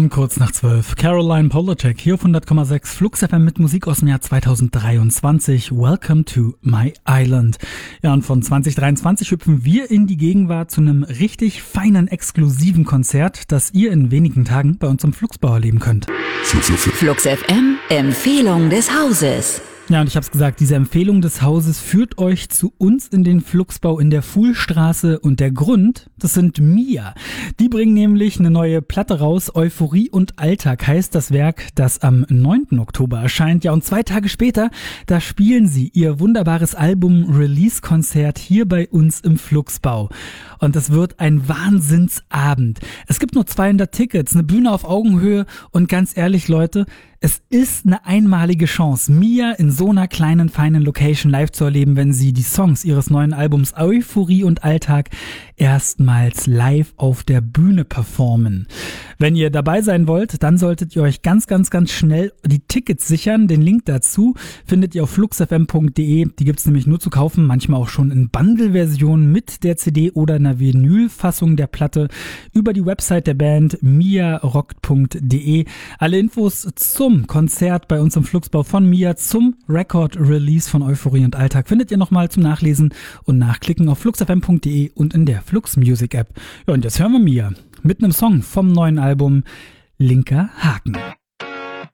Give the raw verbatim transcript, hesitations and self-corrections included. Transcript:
Um kurz nach zwölf. Caroline Polachek hier auf hundert Komma sechs Flux F M mit Musik aus dem Jahr zweitausenddreiundzwanzig. Welcome to my island. Ja, und von zwanzig dreiundzwanzig hüpfen wir in die Gegenwart zu einem richtig feinen, exklusiven Konzert, das ihr in wenigen Tagen bei uns im Fluxbau erleben könnt. Flux F M, Empfehlung des Hauses. Ja, und ich habe es gesagt, diese Empfehlung des Hauses führt euch zu uns in den Fluxbau in der Fuhlstraße und der Grund, das sind Mia. Die bringen nämlich eine neue Platte raus, Euphorie und Alltag heißt das Werk, das am neunten Oktober erscheint. Ja, und zwei Tage später, da spielen sie ihr wunderbares Album-Release-Konzert hier bei uns im Fluxbau. Und das wird ein Wahnsinnsabend. Es gibt nur zweihundert Tickets, eine Bühne auf Augenhöhe und ganz ehrlich, Leute, es ist eine einmalige Chance, Mia in so einer kleinen, feinen Location live zu erleben, wenn sie die Songs ihres neuen Albums Euphorie und Alltag erstmals live auf der Bühne performen. Wenn ihr dabei sein wollt, dann solltet ihr euch ganz, ganz, ganz schnell die Tickets sichern. Den Link dazu findet ihr auf fluxfm punkt de. Die gibt's nämlich nur zu kaufen, manchmal auch schon in Bundle-Version mit der C D oder einer Vinyl-Fassung der Platte über die Website der Band mia rockt punkt de. Alle Infos zum Konzert bei uns im Fluxbau von Mia zum Record-Release von Euphorie und Alltag findet ihr nochmal zum Nachlesen und Nachklicken auf fluxfm punkt de und in der Flux Music App. Ja, und jetzt hören wir Mia mit einem Song vom neuen Album Linker Haken.